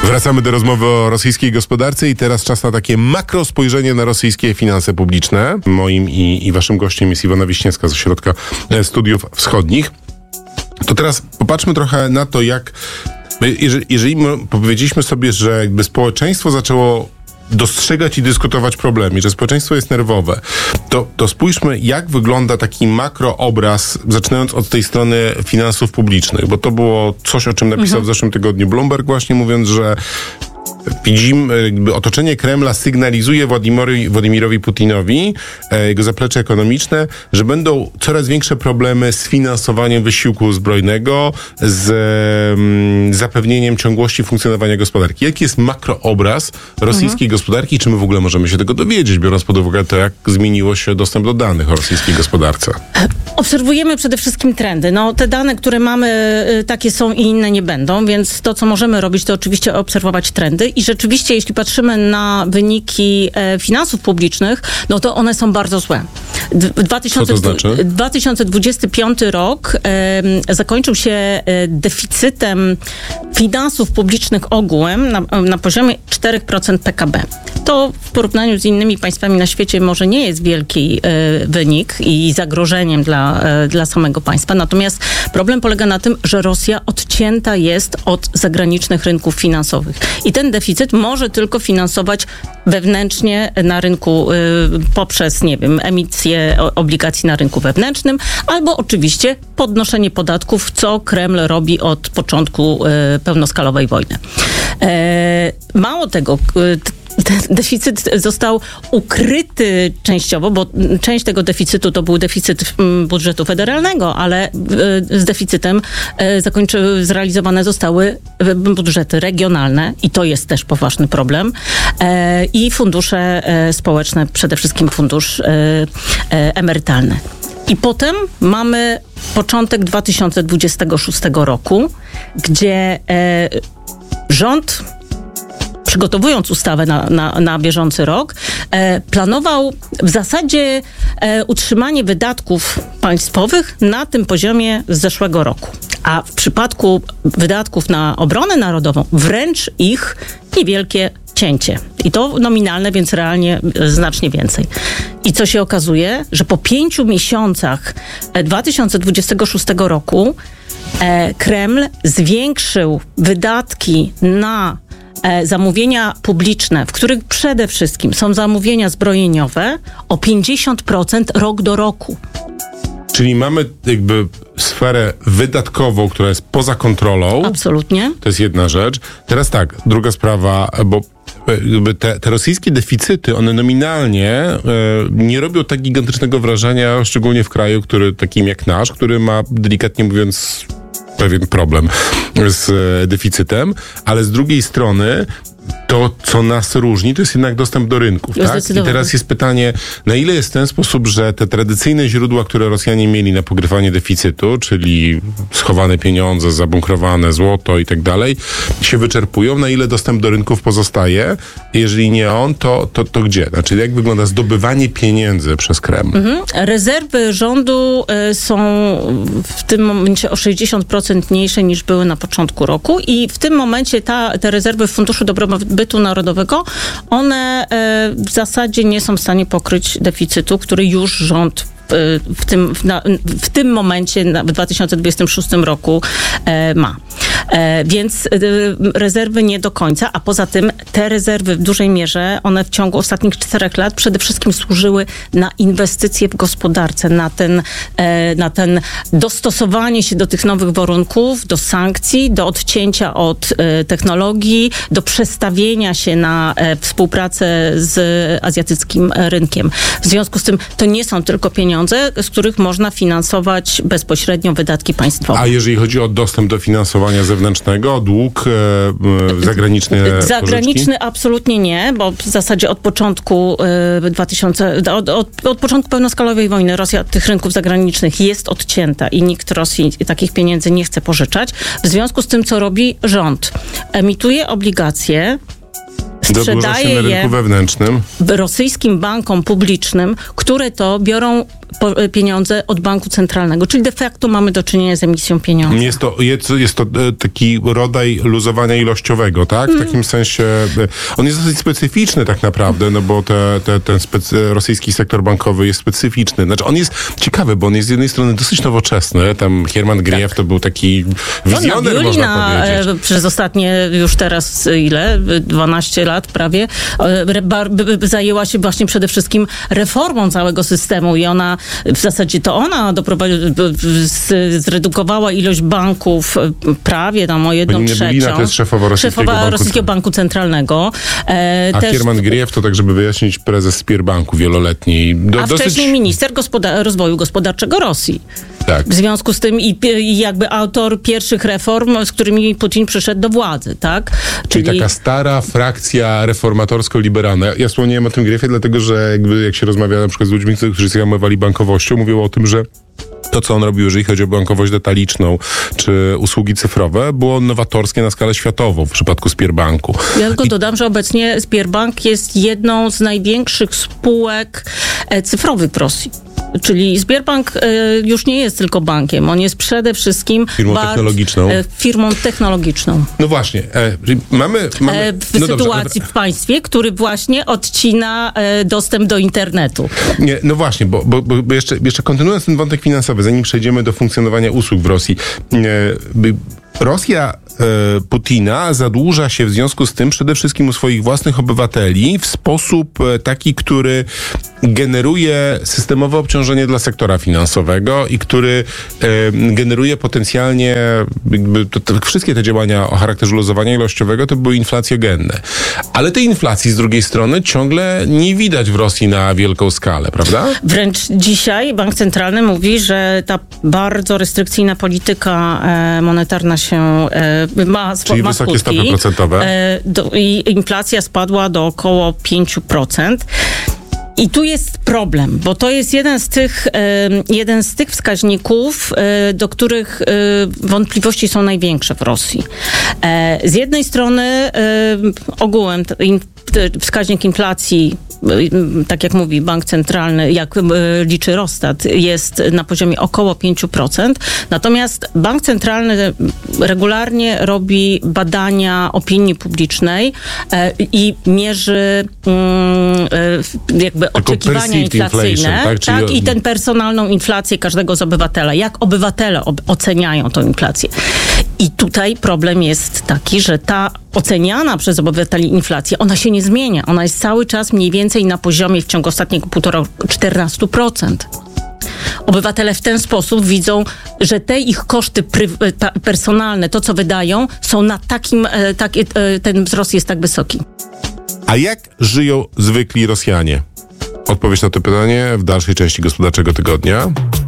Wracamy do rozmowy o rosyjskiej gospodarce i teraz czas na takie makro spojrzenie na rosyjskie finanse publiczne. Moim i waszym gościem jest Iwona Wiśniewska z Ośrodka Studiów Wschodnich. To teraz popatrzmy trochę na to, jak... Jeżeli powiedzieliśmy sobie, że jakby społeczeństwo zaczęło dostrzegać i dyskutować problemy, że społeczeństwo jest nerwowe, to spójrzmy, jak wygląda taki makroobraz, zaczynając od tej strony finansów publicznych, bo to było coś, o czym napisał w zeszłym tygodniu Bloomberg, właśnie mówiąc, że widzimy, jakby otoczenie Kremla sygnalizuje Władimirowi Putinowi, jego zaplecze ekonomiczne, że będą coraz większe problemy z finansowaniem wysiłku zbrojnego, z zapewnieniem ciągłości funkcjonowania gospodarki. Jaki jest makroobraz rosyjskiej gospodarki i czy my w ogóle możemy się tego dowiedzieć, biorąc pod uwagę to, jak zmieniło się dostęp do danych o rosyjskiej gospodarce? Obserwujemy przede wszystkim trendy. No, te dane, które mamy, takie są i inne nie będą, więc to, co możemy robić, to oczywiście obserwować trendy. I rzeczywiście, jeśli patrzymy na wyniki finansów publicznych, no to one są bardzo złe. Co to znaczy? 2025 rok zakończył się deficytem finansów publicznych ogółem na poziomie 4% PKB. To w porównaniu z innymi państwami na świecie może nie jest wielki wynik i zagrożeniem dla samego państwa. Natomiast problem polega na tym, że Rosja odcięta jest od zagranicznych rynków finansowych. I ten deficyt może tylko finansować wewnętrznie na rynku poprzez, nie wiem, emisję obligacji na rynku wewnętrznym, albo oczywiście podnoszenie podatków, co Kreml robi od początku pełnoskalowej wojny. Mało tego, ten deficyt został ukryty częściowo, bo część tego deficytu to był deficyt budżetu federalnego, ale z deficytem zrealizowane zostały budżety regionalne i to jest też poważny problem. I fundusze społeczne, przede wszystkim fundusz emerytalny. I potem mamy początek 2026 roku, gdzie rząd, przygotowując ustawę na bieżący rok, planował w zasadzie utrzymanie wydatków państwowych na tym poziomie z zeszłego roku. A w przypadku wydatków na obronę narodową wręcz ich niewielkie cięcie. I to nominalne, więc realnie znacznie więcej. I co się okazuje, że po 5 miesiącach 2026 roku Kreml zwiększył wydatki na zamówienia publiczne, w których przede wszystkim są zamówienia zbrojeniowe, o 50% rok do roku. Czyli mamy jakby sferę wydatkową, która jest poza kontrolą. Absolutnie. To jest jedna rzecz. Teraz tak, druga sprawa, bo te rosyjskie deficyty, one nominalnie nie robią tak gigantycznego wrażenia, szczególnie w kraju, takim jak nasz, który ma, delikatnie mówiąc, pewien problem z deficytem, ale z drugiej strony to, co nas różni, to jest jednak dostęp do rynków. Tak? I teraz jest pytanie, na ile jest w ten sposób, że te tradycyjne źródła, które Rosjanie mieli na pokrywanie deficytu, czyli schowane pieniądze, zabunkrowane złoto i tak dalej, się wyczerpują, na ile dostęp do rynków pozostaje? Jeżeli nie on, to gdzie? Znaczy, jak wygląda zdobywanie pieniędzy przez Kreml? Rezerwy rządu są w tym momencie o 60% mniejsze niż były na początku roku i w tym momencie te rezerwy w Funduszu Dobrobytu Narodowego, one w zasadzie nie są w stanie pokryć deficytu, który już rząd w tym momencie, w 2026 roku ma. Więc rezerwy nie do końca, a poza tym te rezerwy w dużej mierze, one w ciągu ostatnich 4 lat przede wszystkim służyły na inwestycje w gospodarce, na ten dostosowanie się do tych nowych warunków, do sankcji, do odcięcia od technologii, do przestawienia się na współpracę z azjatyckim rynkiem. W związku z tym to nie są tylko pieniądze, z których można finansować bezpośrednio wydatki państwowe. A jeżeli chodzi o dostęp do finansowania zewnętrznego, dług, zagraniczne Zagraniczny absolutnie nie, bo w zasadzie od początku od początku pełnoskalowej wojny Rosja od tych rynków zagranicznych jest odcięta i nikt Rosji takich pieniędzy nie chce pożyczać. W związku z tym, co robi rząd? Emituje obligacje, sprzedaje na rynku wewnętrznym rosyjskim bankom publicznym, które to biorą pieniądze od banku centralnego. Czyli de facto mamy do czynienia z emisją pieniędzy. Jest to taki rodzaj luzowania ilościowego, tak? W takim sensie on jest dosyć specyficzny tak naprawdę, no bo ten rosyjski sektor bankowy jest specyficzny. Znaczy on jest ciekawy, bo on jest z jednej strony dosyć nowoczesny. Tam Herman Gref to był taki wizjoner, można powiedzieć. Przez ostatnie już teraz 12 lat prawie zajęła się właśnie przede wszystkim reformą całego systemu i ona, w zasadzie to ona zredukowała ilość banków prawie tam o 1/3. To jest szefowa Rosyjskiego Banku Centralnego. A Herman Gref to, tak żeby wyjaśnić, prezes Sberbanku wieloletniej. Wcześniej minister rozwoju gospodarczego Rosji. Tak. W związku z tym i jakby autor pierwszych reform, z którymi Putin przyszedł do władzy, tak? Czyli taka stara frakcja reformatorsko-liberalna. Ja wspomniałem o tym Grefie, dlatego że jak się rozmawia na przykład z ludźmi, którzy się zajmowali bankowością, mówią o tym, że to, co on robił, jeżeli chodzi o bankowość detaliczną czy usługi cyfrowe, było nowatorskie na skalę światową w przypadku Sberbanku. Ja tylko dodam, że obecnie Sberbank jest jedną z największych spółek cyfrowych w Rosji. Czyli Sberbank już nie jest tylko bankiem, on jest przede wszystkim firmą technologiczną. No właśnie. Mamy w sytuacji w państwie, który właśnie odcina dostęp do internetu. Nie, no właśnie, bo jeszcze kontynuując ten wątek finansowy, zanim przejdziemy do funkcjonowania usług w Rosji, Rosja Putina zadłuża się w związku z tym przede wszystkim u swoich własnych obywateli w sposób taki, który generuje systemowe obciążenie dla sektora finansowego i który generuje potencjalnie wszystkie te działania o charakterze luzowania ilościowego to były inflacjogenne. Ale tej inflacji z drugiej strony ciągle nie widać w Rosji na wielką skalę, prawda? Wręcz dzisiaj Bank Centralny mówi, że ta bardzo restrykcyjna polityka monetarna się Czyli wysokie stopy procentowe. I inflacja spadła do około 5%. I tu jest problem, bo to jest jeden z tych wskaźników, do których wątpliwości są największe w Rosji. Z jednej strony ogółem wskaźnik inflacji, tak jak mówi Bank Centralny, jak liczy Rosstat, jest na poziomie około 5%. Natomiast Bank Centralny regularnie robi badania opinii publicznej i mierzy jakby oczekiwania inflacyjne, tak? I tę personalną inflację każdego z obywatela. Jak obywatele oceniają tę inflację. I tutaj problem jest taki, że ta oceniana przez obywateli inflacja, ona się nie zmienia. Ona jest cały czas mniej więcej na poziomie w ciągu ostatniego 14%. Obywatele w ten sposób widzą, że te ich koszty personalne, to co wydają, są na ten wzrost jest tak wysoki. A jak żyją zwykli Rosjanie? Odpowiedź na to pytanie w dalszej części Gospodarczego Tygodnia.